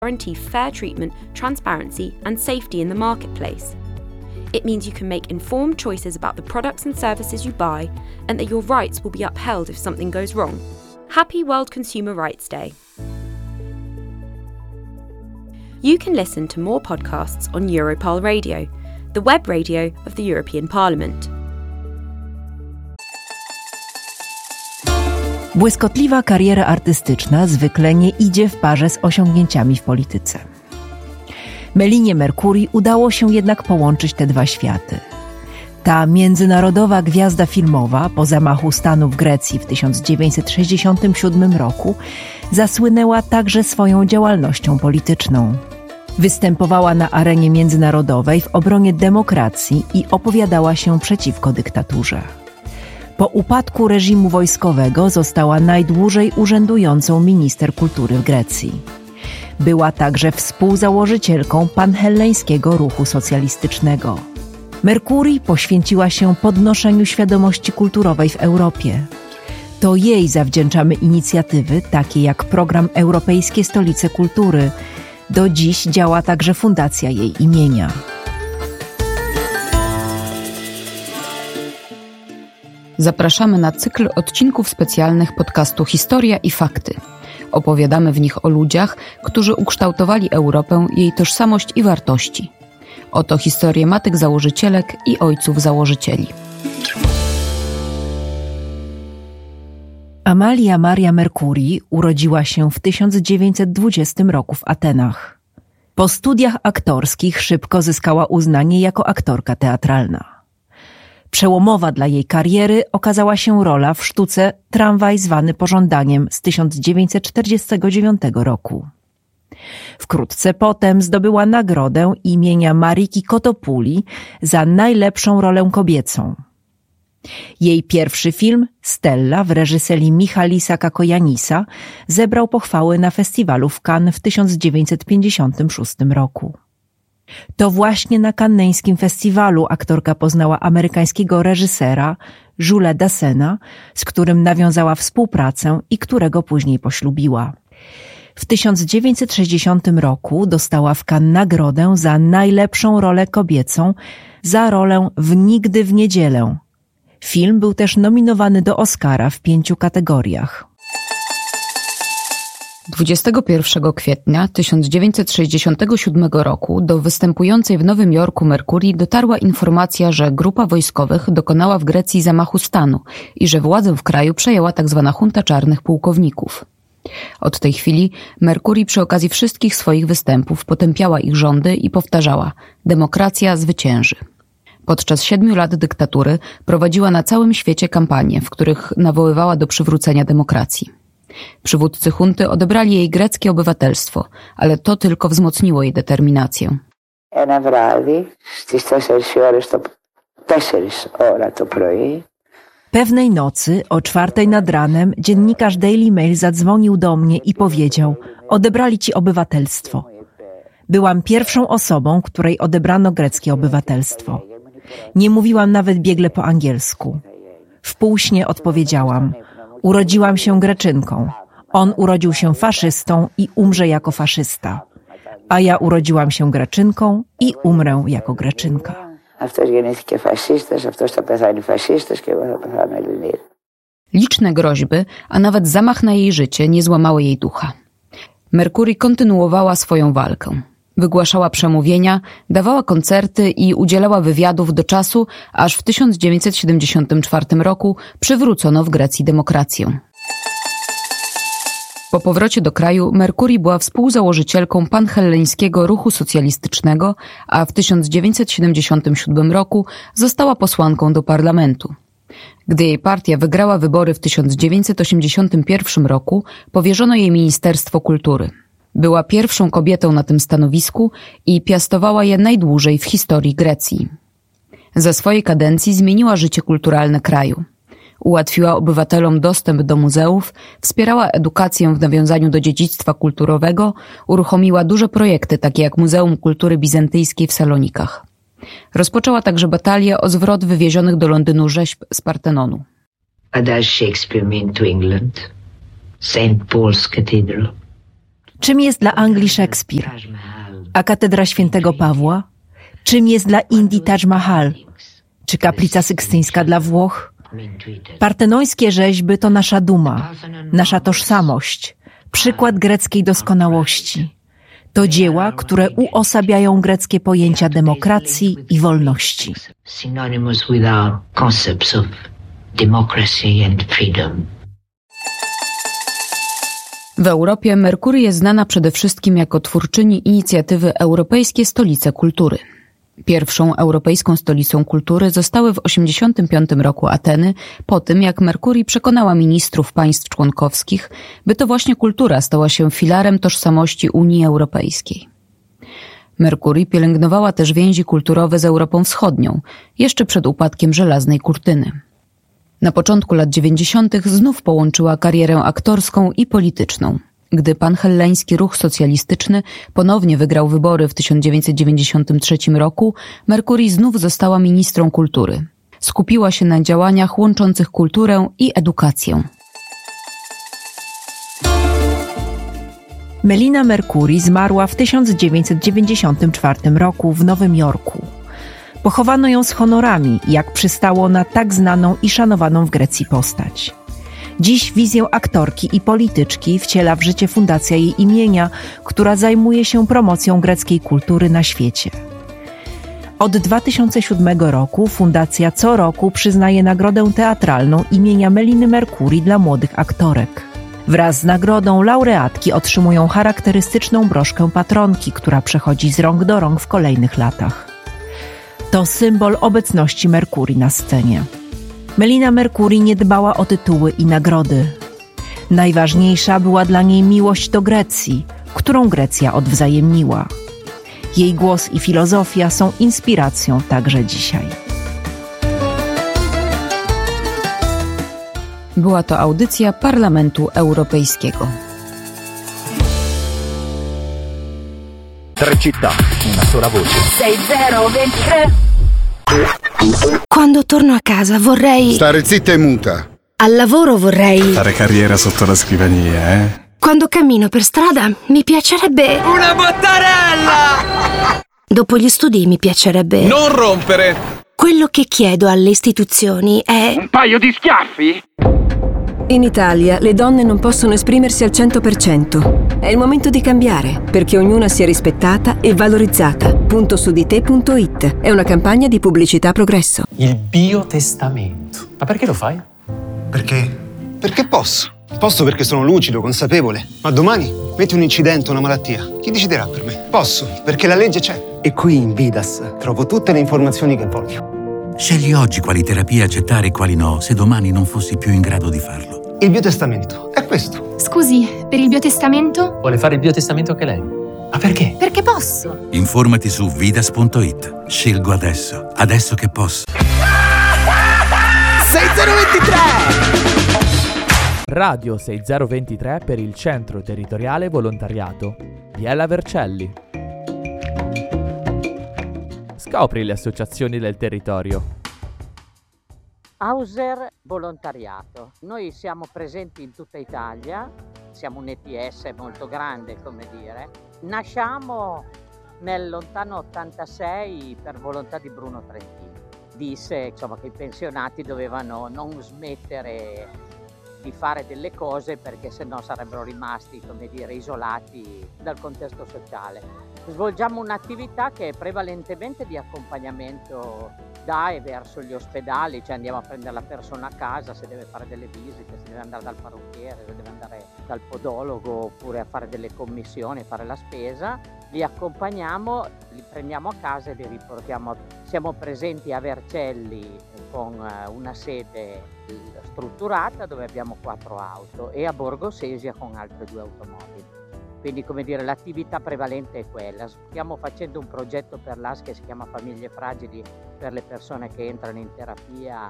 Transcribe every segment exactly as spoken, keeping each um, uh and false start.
guarantee fair treatment, transparency, and safety in the marketplace. It means you can make informed choices about the products and services you buy, and that your rights will be upheld if something goes wrong. Happy World Consumer Rights Day. You can listen to more podcasts on Europol Radio, the web radio of the European Parliament. Błyskotliwa kariera artystyczna zwykle nie idzie w parze z osiągnięciami w polityce. Melinie Mercouri udało się jednak połączyć te dwa światy. Ta międzynarodowa gwiazda filmowa po zamachu stanu w Grecji w tysiąc dziewięćset sześćdziesiątym siódmym roku zasłynęła także swoją działalnością polityczną. Występowała na arenie międzynarodowej w obronie demokracji i opowiadała się przeciwko dyktaturze. Po upadku reżimu wojskowego została najdłużej urzędującą minister kultury w Grecji. Była także współzałożycielką panhelleńskiego ruchu socjalistycznego. Mercouri poświęciła się podnoszeniu świadomości kulturowej w Europie. To jej zawdzięczamy inicjatywy takie jak program Europejskie Stolice Kultury. Do dziś działa także fundacja jej imienia. Zapraszamy na cykl odcinków specjalnych podcastu Historia i Fakty. Opowiadamy w nich o ludziach, którzy ukształtowali Europę, jej tożsamość i wartości. Oto historie matek założycielek i ojców założycieli. Amalia Maria Mercouri urodziła się w tysiąc dziewięćset dwudziestym roku w Atenach. Po studiach aktorskich szybko zyskała uznanie jako aktorka teatralna. Przełomowa dla jej kariery okazała się rola w sztuce Tramwaj zwany pożądaniem z tysiąc dziewięćset czterdziestego dziewiątego roku. Wkrótce potem zdobyła nagrodę imienia Mariki Kotopuli za najlepszą rolę kobiecą. Jej pierwszy film, Stella, w reżyserii Michalisa Kakoyanisa, zebrał pochwały na festiwalu w Cannes w tysiąc dziewięćset pięćdziesiątym szóstym roku. To właśnie na kanneńskim festiwalu aktorka poznała amerykańskiego reżysera Julesa Dassena, z którym nawiązała współpracę i którego później poślubiła. W tysiąc dziewięćset sześćdziesiątym roku dostała w Cannes nagrodę za najlepszą rolę kobiecą za rolę w Nigdy w niedzielę. Film był też nominowany do Oscara w pięciu kategoriach. dwudziestego pierwszego kwietnia tysiąc dziewięćset sześćdziesiątego siódmego roku do występującej w Nowym Jorku Mercouri dotarła informacja, że grupa wojskowych dokonała w Grecji zamachu stanu i że władzę w kraju przejęła tzw. junta czarnych pułkowników. Od tej chwili Mercouri przy okazji wszystkich swoich występów potępiała ich rządy i powtarzała: demokracja zwycięży. Podczas siedmiu lat dyktatury prowadziła na całym świecie kampanie, w których nawoływała do przywrócenia demokracji. Przywódcy junty odebrali jej greckie obywatelstwo, ale to tylko wzmocniło jej determinację. Pewnej nocy, o czwartej nad ranem, dziennikarz Daily Mail zadzwonił do mnie i powiedział: odebrali ci obywatelstwo. Byłam pierwszą osobą, której odebrano greckie obywatelstwo. Nie mówiłam nawet biegle po angielsku. W półśnie odpowiedziałam: urodziłam się Greczynką. On urodził się faszystą i umrze jako faszysta. A ja urodziłam się Greczynką i umrę jako Greczynka. Liczne groźby, a nawet zamach na jej życie nie złamały jej ducha. Mercouri kontynuowała swoją walkę. Wygłaszała przemówienia, dawała koncerty i udzielała wywiadów do czasu, aż w tysiąc dziewięćset siedemdziesiątym czwartym roku przywrócono w Grecji demokrację. Po powrocie do kraju Mercouri była współzałożycielką panhelleńskiego ruchu socjalistycznego, a w tysiąc dziewięćset siedemdziesiątym siódmym roku została posłanką do parlamentu. Gdy jej partia wygrała wybory w tysiąc dziewięćset osiemdziesiątym pierwszym roku, powierzono jej Ministerstwo Kultury. Była pierwszą kobietą na tym stanowisku i piastowała je najdłużej w historii Grecji. Za swojej kadencji zmieniła życie kulturalne kraju. Ułatwiła obywatelom dostęp do muzeów, wspierała edukację w nawiązaniu do dziedzictwa kulturowego, uruchomiła duże projekty takie jak Muzeum Kultury Bizantyjskiej w Salonikach. Rozpoczęła także batalię o zwrot wywiezionych do Londynu rzeźb z Partenonu. And as Shakespeare meant to England, Saint Paul's Cathedral Czym jest dla Anglii Szekspir? A katedra świętego Pawła? Czym jest dla Indii Taj Mahal? Czy kaplica sykstyńska dla Włoch? Partenońskie rzeźby to nasza duma, nasza tożsamość, przykład greckiej doskonałości. To dzieła, które uosabiają greckie pojęcia demokracji i wolności. Synonymous with our concepts of democracy and freedom. W Europie Merkury jest znana przede wszystkim jako twórczyni inicjatywy Europejskie Stolice Kultury. Pierwszą europejską stolicą kultury zostały w osiemdziesiątym piątym roku Ateny, po tym jak Merkury przekonała ministrów państw członkowskich, by to właśnie kultura stała się filarem tożsamości Unii Europejskiej. Merkury pielęgnowała też więzi kulturowe z Europą Wschodnią, jeszcze przed upadkiem żelaznej kurtyny. Na początku lat dziewięćdziesiątych znów połączyła karierę aktorską i polityczną. Gdy panhelleński ruch socjalistyczny ponownie wygrał wybory w tysiąc dziewięćset dziewięćdziesiątym trzecim roku, Merkury znów została ministrą kultury. Skupiła się na działaniach łączących kulturę i edukację. Melina Merkury zmarła w tysiąc dziewięćset dziewięćdziesiątym czwartym roku w Nowym Jorku. Pochowano ją z honorami, jak przystało na tak znaną i szanowaną w Grecji postać. Dziś wizję aktorki i polityczki wciela w życie fundacja jej imienia, która zajmuje się promocją greckiej kultury na świecie. Od dwa tysiące siódmego roku fundacja co roku przyznaje nagrodę teatralną imienia Meliny Merkury dla młodych aktorek. Wraz z nagrodą laureatki otrzymują charakterystyczną broszkę patronki, która przechodzi z rąk do rąk w kolejnych latach. To symbol obecności Merkury na scenie. Melina Merkury nie dbała o tytuły i nagrody. Najważniejsza była dla niej miłość do Grecji, którą Grecja odwzajemniła. Jej głos i filozofia są inspiracją także dzisiaj. Była to audycja Parlamentu Europejskiego. Tre città, una sola voce. sei zero ventitré. Quando torno a casa vorrei... Stare zitta e muta. Al lavoro vorrei... Fare carriera sotto la scrivania, eh? Quando cammino per strada mi piacerebbe... Una bottarella! Dopo gli studi mi piacerebbe... Non rompere! Quello che chiedo alle istituzioni è... Un paio di schiaffi? In Italia le donne non possono esprimersi al cento per cento. È il momento di cambiare, perché ognuna sia rispettata e valorizzata. punto su di te punto it è una campagna di pubblicità Progresso. Il biotestamento. Ma perché lo fai? Perché? Perché posso. Posso perché sono lucido, consapevole. Ma domani metti un incidente, una malattia. Chi deciderà per me? Posso, perché la legge c'è. E qui in Vidas trovo tutte le informazioni che voglio. Scegli oggi quali terapie accettare e quali no, se domani non fossi più in grado di farlo. Il biotestamento è questo. Scusi, per il biotestamento? Vuole fare il biotestamento anche lei? Ma perché? Perché posso. Informati su vidas punto it. Scelgo adesso, adesso che posso. sei zero ventitré! Radio sei zero ventitré per il Centro Territoriale Volontariato. Biella Vercelli. Scopri le associazioni del territorio. Hauser Volontariato. Noi siamo presenti in tutta Italia, siamo un E T S molto grande, come dire. Nasciamo nel lontano ottantasei per volontà di Bruno Trentin. Disse insomma, che i pensionati dovevano non smettere di fare delle cose perché sennò sarebbero rimasti, come dire, isolati dal contesto sociale. Svolgiamo un'attività che è prevalentemente di accompagnamento da e verso gli ospedali, cioè andiamo a prendere la persona a casa se deve fare delle visite, se deve andare dal parrucchiere, se deve andare dal podologo oppure a fare delle commissioni, fare la spesa. Li accompagniamo, li prendiamo a casa e li riportiamo. Siamo presenti a Vercelli con una sede strutturata dove abbiamo quattro auto e a Borgo Sesia con altre due automobili. Quindi, come dire, l'attività prevalente è quella. Stiamo facendo un progetto per l'A S che si chiama Famiglie Fragili per le persone che entrano in terapia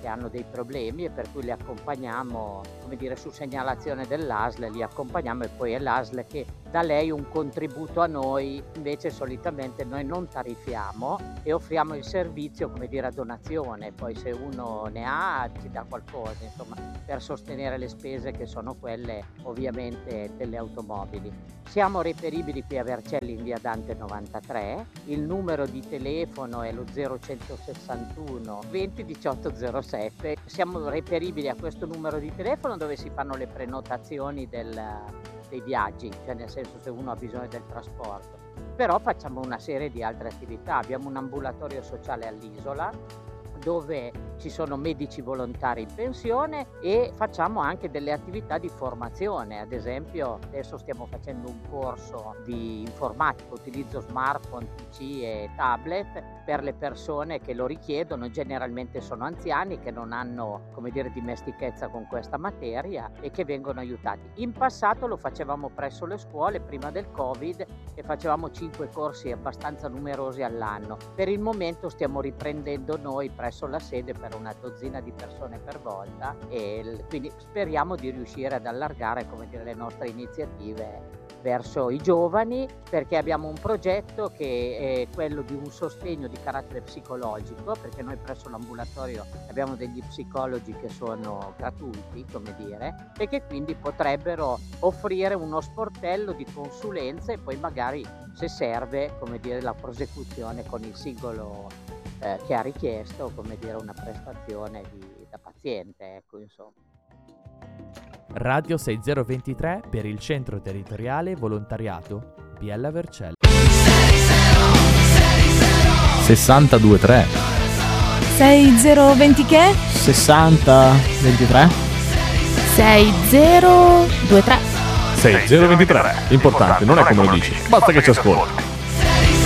che hanno dei problemi e per cui li accompagniamo, come dire, su segnalazione dell'A S L, li accompagniamo e poi è l'A S L che dà lei un contributo a noi. Invece solitamente noi non tariffiamo e offriamo il servizio, come dire, a donazione, poi se uno ne ha ci dà qualcosa, insomma, per sostenere le spese che sono quelle ovviamente delle automobili. Siamo reperibili qui a Vercelli in via Dante novantatré, il numero di telefono è lo zero centosessantuno venti diciotto zero sette. Siamo reperibili a questo numero di telefono dove si fanno le prenotazioni del, dei viaggi, cioè nel senso se uno ha bisogno del trasporto. Però facciamo una serie di altre attività, abbiamo un ambulatorio sociale all'Isola dove ci sono medici volontari in pensione e facciamo anche delle attività di formazione. Ad esempio adesso stiamo facendo un corso di informatica, utilizzo smartphone, P C e tablet per le persone che lo richiedono, generalmente sono anziani che non hanno, come dire, dimestichezza con questa materia e che vengono aiutati. In passato lo facevamo presso le scuole prima del Covid e facevamo cinque corsi abbastanza numerosi all'anno. Per il momento stiamo riprendendo noi presso la sede per una dozzina di persone per volta e quindi speriamo di riuscire ad allargare, come dire, le nostre iniziative verso i giovani, perché abbiamo un progetto che è quello di un sostegno di carattere psicologico, perché noi presso l'ambulatorio abbiamo degli psicologi che sono gratuiti, come dire, e che quindi potrebbero offrire uno sportello di consulenze e poi magari, se serve, come dire, la prosecuzione con il singolo eh, che ha richiesto, come dire, una prestazione di, da paziente, ecco, insomma. Radio sei zero due tre per il Centro Territoriale Volontariato Biella Vercelli. sessantadue tre sei zero venti che? sessanta ventitré sei zero due tre sei zero due tre. Importante, non è come lo dici, basta che ci ascolti.